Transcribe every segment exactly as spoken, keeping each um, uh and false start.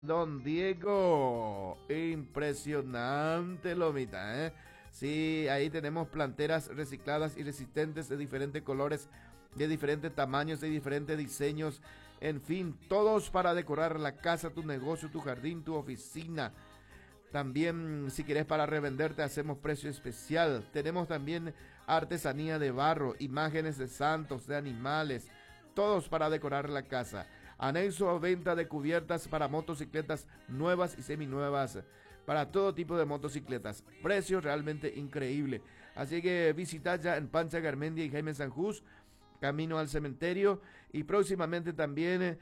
Don Diego, impresionante lomita, ¿eh? Sí, ahí tenemos planteras recicladas y resistentes de diferentes colores, de diferentes tamaños, de diferentes diseños, en fin, todos para decorar la casa, tu negocio, tu jardín, tu oficina. También, si querés para revenderte, hacemos precio especial. Tenemos también artesanía de barro, imágenes de santos, de animales, todos para decorar la casa. Anexo a venta de cubiertas para motocicletas nuevas y seminuevas, para todo tipo de motocicletas. Precio realmente increíble. Así que visita ya en Pancha Garmendia y Jaime Sanjús, camino al cementerio, y próximamente también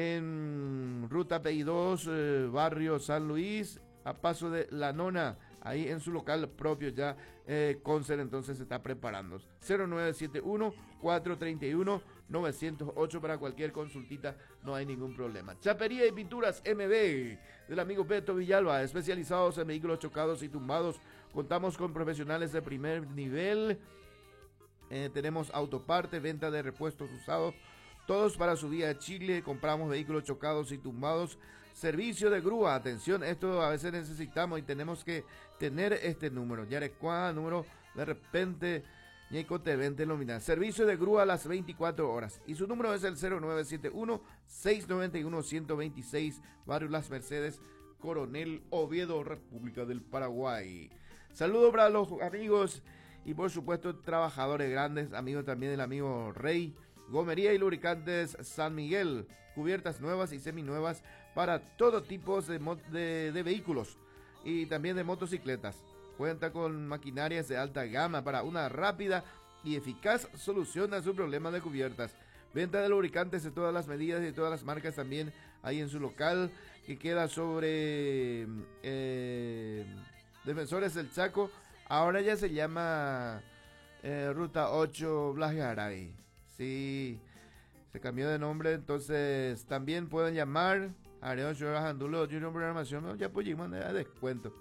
en Ruta P I dos, eh, barrio San Luis, a paso de La Nona, ahí en su local propio ya. eh, Concert entonces se está preparando. cero nueve siete uno, cuatro tres uno, nueve cero ocho para cualquier consultita, no hay ningún problema. Chapería y pinturas M B del amigo Beto Villalba, especializados en vehículos chocados y tumbados. Contamos con profesionales de primer nivel. Eh, tenemos autoparte, venta de repuestos usados, todos para su vía a Chile. Compramos vehículos chocados y tumbados. Servicio de grúa, atención, esto a veces necesitamos y tenemos que tener este número. Yarecuá, número de repente, Ñeco te vente lumina. Servicio de grúa a las veinticuatro horas. Y su número es el cero nueve siete uno, seis nueve uno, uno dos seis, Barrio Las Mercedes, Coronel Oviedo, República del Paraguay. Saludos para los amigos y por supuesto trabajadores grandes, amigos también del amigo Rey. Gomería y lubricantes San Miguel, cubiertas nuevas y seminuevas para todo tipo de, de, de vehículos y también de motocicletas. Cuenta con maquinarias de alta gama para una rápida y eficaz solución a su problema de cubiertas. Venta de lubricantes de todas las medidas y de todas las marcas también ahí en su local, que queda sobre eh, Defensores del Chaco. Ahora ya se llama eh, Ruta ocho Blas Garay. Sí, se cambió de nombre, entonces también pueden llamar a Ariel Chorras Andulo, Junior Programación, ya pues llegan a descuento.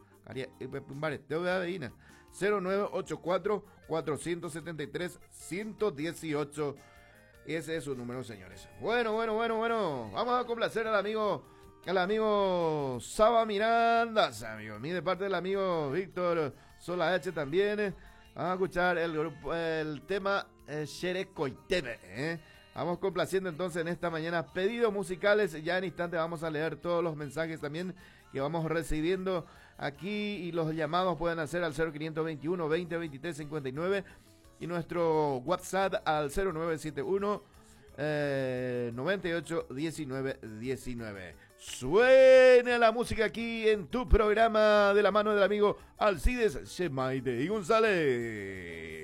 cero nueve ocho cuatro, cuatro siete tres, uno uno ocho. Ese es su número, señores. Bueno, bueno, bueno, bueno. Vamos a complacer al amigo, al amigo Saba Miranda, amigo. A mí de parte del amigo Víctor Sola H también. Vamos a escuchar el grupo, el tema eh, Xere Coiteme, ¿eh? Vamos complaciendo entonces en esta mañana pedidos musicales. Ya en instante vamos a leer todos los mensajes también que vamos recibiendo aquí, y los llamados pueden hacer al cero quinientos veintiuno, veinte, veintitrés, cincuenta y nueve, y nuestro WhatsApp al cero nueve siete uno, eh, noventa y ocho, diecinueve, diecinueve. Suena la música aquí en tu programa de la mano del amigo Alcides Shemaide y González.